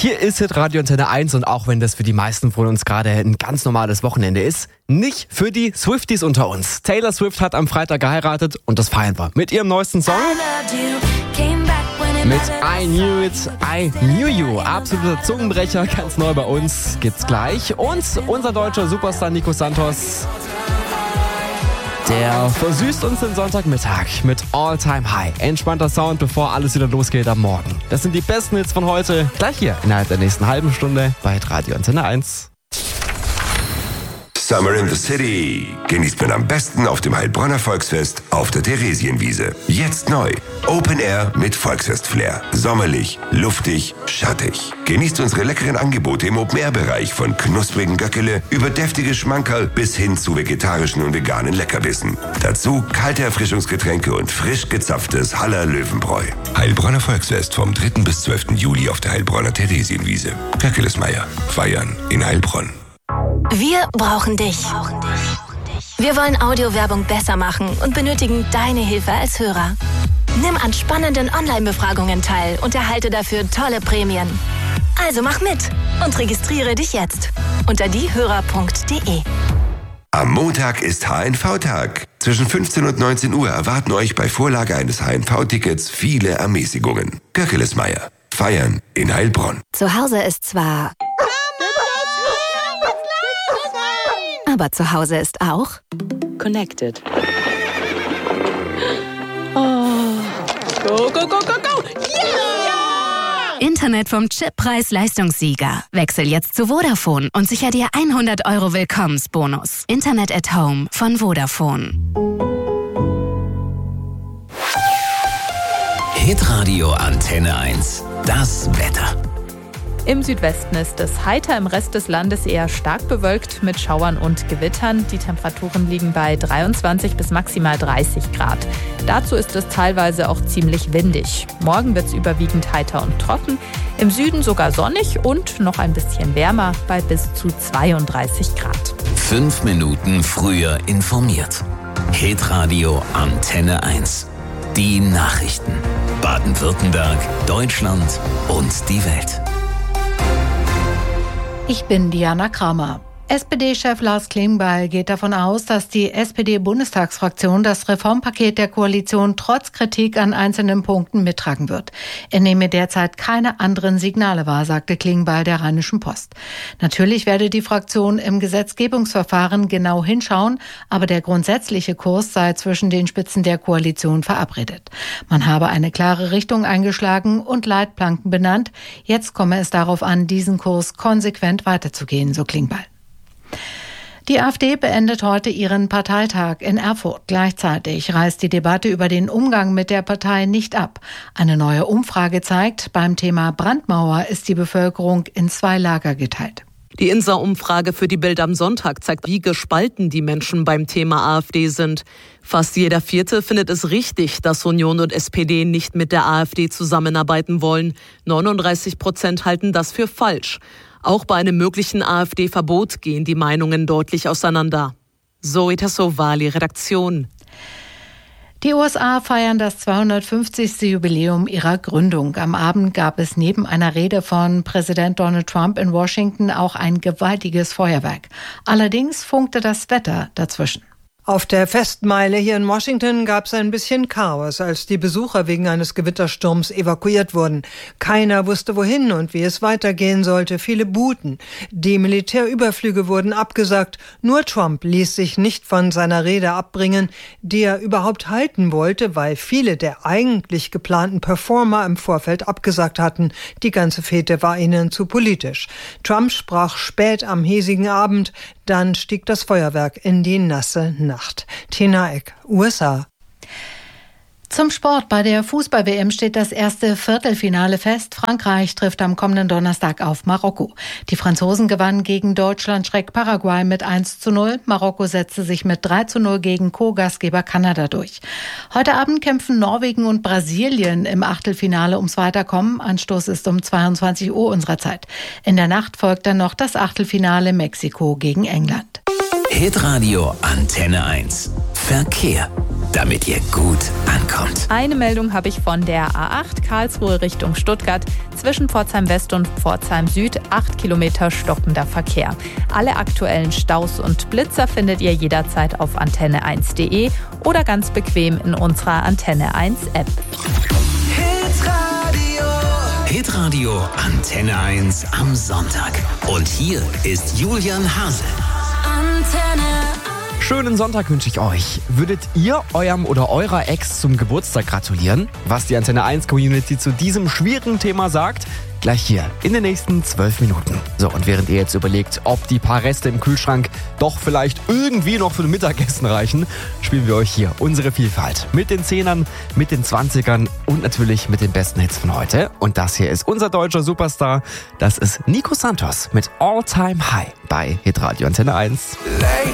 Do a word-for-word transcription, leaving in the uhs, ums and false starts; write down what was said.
Hier ist Hitradio Antenne eins und auch wenn das für die meisten von uns gerade ein ganz normales Wochenende ist, nicht für die Swifties unter uns. Taylor Swift hat am Freitag geheiratet und das feiern wir mit ihrem neuesten Song. Mit I Knew It, I Knew You. Absoluter Zungenbrecher, ganz neu bei uns, gibt's gleich. Und unser deutscher Superstar Nico Santos, der versüßt uns den Sonntagmittag mit All Time High. Entspannter Sound, bevor alles wieder losgeht am Morgen. Das sind die besten Hits von heute, gleich hier innerhalb der nächsten halben Stunde bei Radio Antenne eins. Summer in the City genießt man am besten auf dem Heilbronner Volksfest auf der Theresienwiese. Jetzt neu. Open Air mit Volksfest-Flair. Sommerlich, luftig, schattig. Genießt unsere leckeren Angebote im Open-Air-Bereich von knusprigen Göckele über deftige Schmankerl bis hin zu vegetarischen und veganen Leckerbissen. Dazu kalte Erfrischungsgetränke und frisch gezapftes Haller Löwenbräu. Heilbronner Volksfest vom dritten bis zwölften Juli auf der Heilbronner Theresienwiese. Göckelesmeier. Feiern in Heilbronn. Wir brauchen dich. Wir wollen Audiowerbung besser machen und benötigen deine Hilfe als Hörer. Nimm an spannenden Online-Befragungen teil und erhalte dafür tolle Prämien. Also mach mit und registriere dich jetzt unter diehörer punkt de. Am Montag ist H N V-Tag. Zwischen fünfzehn und neunzehn Uhr erwarten euch bei Vorlage eines H N V-Tickets viele Ermäßigungen. Göckelesmeier. Feiern in Heilbronn. Zu Hause ist zwar... Aber zu Hause ist auch Connected. Oh. Go, go, go, go, go! Yeah! Internet vom Chip-Preis-Leistungssieger. Wechsel jetzt zu Vodafone und sicher dir hundert Euro Willkommensbonus. Internet at Home von Vodafone. Hitradio Antenne eins. Das Wetter. Im Südwesten ist es heiter, im Rest des Landes eher stark bewölkt mit Schauern und Gewittern. Die Temperaturen liegen bei dreiundzwanzig bis maximal dreißig Grad. Dazu ist es teilweise auch ziemlich windig. Morgen wird es überwiegend heiter und trocken, im Süden sogar sonnig und noch ein bisschen wärmer bei bis zu zweiunddreißig Grad. Fünf Minuten früher informiert. Hitradio Antenne eins. Die Nachrichten. Baden-Württemberg, Deutschland und die Welt. Ich bin Diana Kramer. S P D-Chef Lars Klingbeil geht davon aus, dass die S P D-Bundestagsfraktion das Reformpaket der Koalition trotz Kritik an einzelnen Punkten mittragen wird. Er nehme derzeit keine anderen Signale wahr, sagte Klingbeil der Rheinischen Post. Natürlich werde die Fraktion im Gesetzgebungsverfahren genau hinschauen, aber der grundsätzliche Kurs sei zwischen den Spitzen der Koalition verabredet. Man habe eine klare Richtung eingeschlagen und Leitplanken benannt. Jetzt komme es darauf an, diesen Kurs konsequent weiterzugehen, so Klingbeil. Die AfD beendet heute ihren Parteitag in Erfurt. Gleichzeitig reißt die Debatte über den Umgang mit der Partei nicht ab. Eine neue Umfrage zeigt, beim Thema Brandmauer ist die Bevölkerung in zwei Lager geteilt. Die I N S A-Umfrage für die Bild am Sonntag zeigt, wie gespalten die Menschen beim Thema AfD sind. Fast jeder Vierte findet es richtig, dass Union und S P D nicht mit der AfD zusammenarbeiten wollen. neununddreißig Prozent halten das für falsch. Auch bei einem möglichen AfD-Verbot gehen die Meinungen deutlich auseinander. Zoe Tassovali, Redaktion. Die U S A feiern das zweihundertfünfzigste Jubiläum ihrer Gründung. Am Abend gab es neben einer Rede von Präsident Donald Trump in Washington auch ein gewaltiges Feuerwerk. Allerdings funkte das Wetter dazwischen. Auf der Festmeile hier in Washington gab es ein bisschen Chaos, als die Besucher wegen eines Gewittersturms evakuiert wurden. Keiner wusste wohin und wie es weitergehen sollte. Viele buhten. Die Militärüberflüge wurden abgesagt. Nur Trump ließ sich nicht von seiner Rede abbringen, die er überhaupt halten wollte, weil viele der eigentlich geplanten Performer im Vorfeld abgesagt hatten. Die ganze Fete war ihnen zu politisch. Trump sprach spät am hiesigen Abend. Dann stieg das Feuerwerk in die nasse Nacht. Tina Eck, U S A. Zum Sport. Bei der Fußball-W M steht das erste Viertelfinale fest. Frankreich trifft am kommenden Donnerstag auf Marokko. Die Franzosen gewannen gegen Deutschland Schreck Paraguay mit eins zu null. Marokko setzte sich mit drei zu null gegen Co-Gastgeber Kanada durch. Heute Abend kämpfen Norwegen und Brasilien im Achtelfinale ums Weiterkommen. Anstoß ist um zweiundzwanzig Uhr unserer Zeit. In der Nacht folgt dann noch das Achtelfinale Mexiko gegen England. Hitradio Antenne eins. Verkehr. damit ihr gut ankommt. Eine Meldung habe ich von der A acht Karlsruhe Richtung Stuttgart. Zwischen Pforzheim West und Pforzheim Süd acht Kilometer stockender Verkehr. Alle aktuellen Staus und Blitzer findet ihr jederzeit auf antenne eins punkt de oder ganz bequem in unserer Antenne eins App. Hitradio. Hitradio Antenne eins am Sonntag. Und hier ist Julian Hase. Antenne. Schönen Sonntag wünsche ich euch. Würdet ihr eurem oder eurer Ex zum Geburtstag gratulieren? Was die Antenne eins Community zu diesem schwierigen Thema sagt, gleich hier in den nächsten zwölf Minuten. So, und während ihr jetzt überlegt, ob die paar Reste im Kühlschrank doch vielleicht irgendwie noch für den Mittagessen reichen, spielen wir euch hier unsere Vielfalt. Mit den Zehnern, mit den Zwanzigern und natürlich mit den besten Hits von heute. Und das hier ist unser deutscher Superstar. Das ist Nico Santos mit All Time High bei Hitradio Antenne eins.